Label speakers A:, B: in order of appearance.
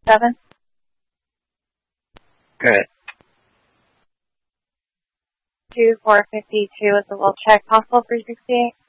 A: 7.
B: Good.
A: 2452 is a little check. Possible 368.